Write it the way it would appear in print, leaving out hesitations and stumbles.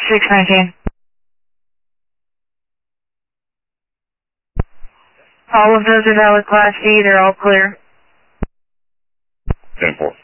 619. All of those are valid Class D. They're all clear. 10-4.